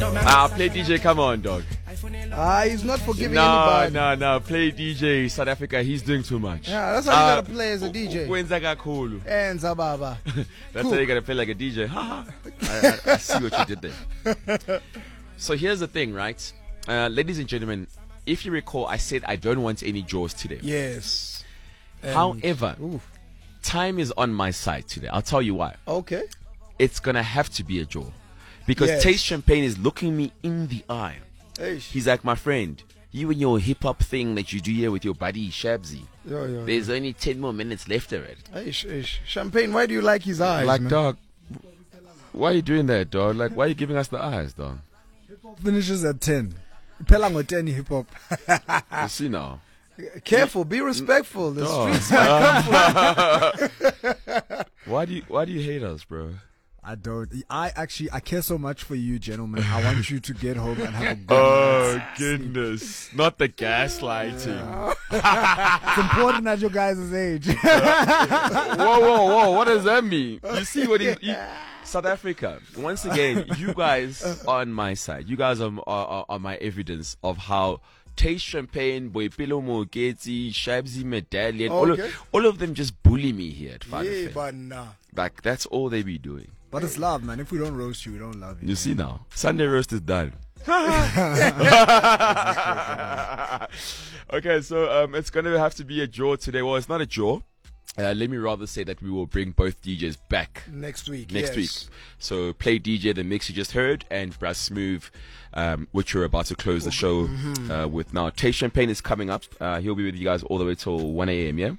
Play DJ, come on, dog. He's not forgiving anybody. No, play DJ South Africa, he's doing too much. Yeah, that's how you gotta play as a DJ. That's how you gotta play like a DJ. I see what you did there. So here's the thing, right? Ladies and gentlemen, if you recall, I said I don't want any draws today. Yes. However, time is on my side today. I'll tell you why. Okay. It's gonna have to be a draw. Because Taste Champagne is looking me in the eye. He's like, my friend, you and your hip-hop thing that you do here with your buddy Shabzy. There's only 10 more minutes left of it. Champagne, why do you like his eyes? Like, man? Dog, why are you doing that, dog? Like, why are you giving us the eyes, dog? Hip-hop finishes at 10. Pelang with 10 hip-hop. You see now. Careful, be respectful. The streets might come for Why do you hate us, bro? I don't. I care so much for you, gentlemen. I want you to get home and have a good night. Goodness. Not the gaslighting. It's important at your guys' age. Whoa. What does that mean? You see what South Africa, once again, you guys are on my side. You guys are my evidence of how Taste Champagne, Boipelo Mogeti, Shabzy Medallion, all of them just bully me here at Fun FM. Like, that's all they be doing. But it's love, man. If we don't roast you, we don't love you. You see now, Sunday roast is done. Okay, so it's going to have to be a draw today. Well, it's not a draw. Let me rather say that we will bring both DJs back next week. So play DJ the mix you just heard, and Brass Smooth, which we're about to close the show with now. Taste Champagne is coming up. He'll be with you guys all the way till 1 a.m. Yeah.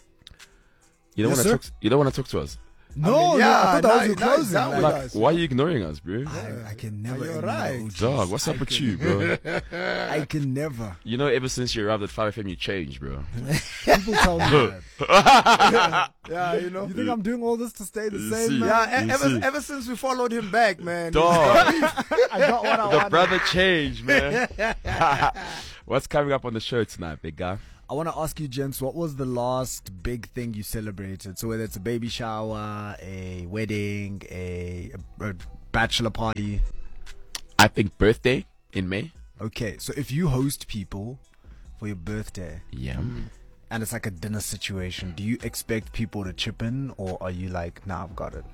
You don't want to talk to us. No, I thought that was your closing. Like, why are you ignoring us, bro? I can never. You're right. Dog, what's up with you, bro? I can never. You know, ever since you arrived at 5FM, you changed, bro. People tell me that. Yeah, you know. You think I'm doing all this to stay the same, man? Yeah, ever since we followed him back, man. Dog. I got what I wanted. The brother changed, man. What's coming up on the show tonight, big guy? I want to ask you, gents, what was the last big thing you celebrated? So whether it's a baby shower, a wedding, a bachelor party. I think birthday in May. Okay, so if you host people for your birthday, and it's like a dinner situation, do you expect people to chip in, or are you like, nah, I've got it?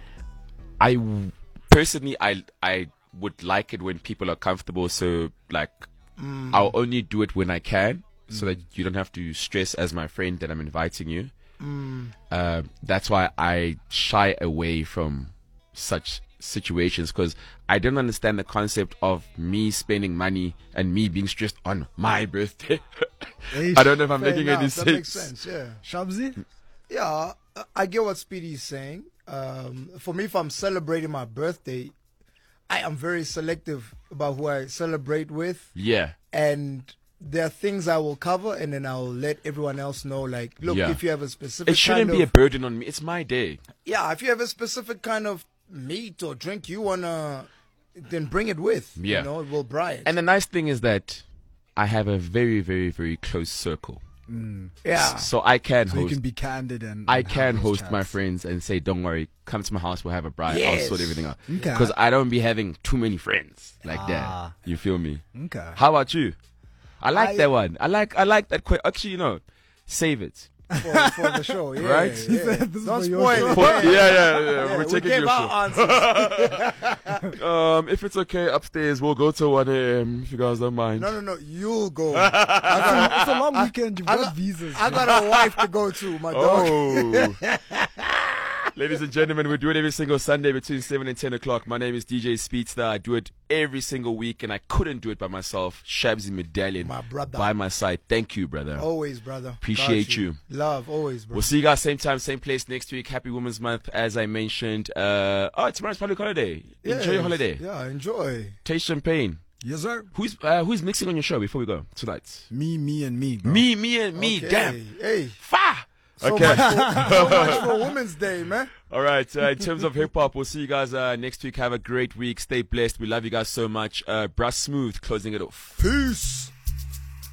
I personally would like it when people are comfortable. So like, I'll only do it when I can. So that you don't have to stress as my friend that I'm inviting you. That's why I shy away from such situations, because I don't understand the concept of me spending money and me being stressed on my birthday. I don't know if I'm making any sense. That makes sense, yeah. Shabzy? Yeah, I get what Speedy's saying. For me, if I'm celebrating my birthday, I am very selective about who I celebrate with. Yeah. And there are things I will cover, and then I'll let everyone else know, like, look, if you have a specific it shouldn't be a burden on me. It's my day. Yeah, if you have a specific kind of meat or drink you want to, then bring it with. Yeah. You know, we'll buy it. And the nice thing is that I have a very, very, very close circle. Yeah. So I can host. You can be candid and I can host my friends and say, don't worry, come to my house, we'll have a bride. Yes. I'll sort everything out. Okay. Because I don't be having too many friends like that. You feel me? Okay. How about you? I like that one. I like that. Actually, you know, save it for the show. Yeah, right? Yeah. Don't spoil it. Yeah. We're taking your show. Answers. If it's okay, upstairs we'll go to 1 a.m. if you guys don't mind. No. You'll go. It's a long weekend. You've got visas. I got a wife to go to, my dog. Ladies and gentlemen, we do it every single Sunday between 7 and 10 o'clock. My name is DJ Speedster. I do it every single week, and I couldn't do it by myself. Shabzy Medallion, my brother, by my side. Thank you, brother. Always, brother. Appreciate you. Love, always, brother. We'll see you guys same time, same place next week. Happy Women's Month, as I mentioned. Tomorrow's public holiday. Enjoy your holiday. Yeah, enjoy. Taste Champagne. Yes, sir. Who's mixing on your show before we go tonight? Me, and me. Bro. Me and me. Okay. Damn. Hey. Fire. So much for Women's Day, man. All right. In terms of hip hop, we'll see you guys next week. Have a great week. Stay blessed. We love you guys so much. Brass Smooth closing it off. Peace.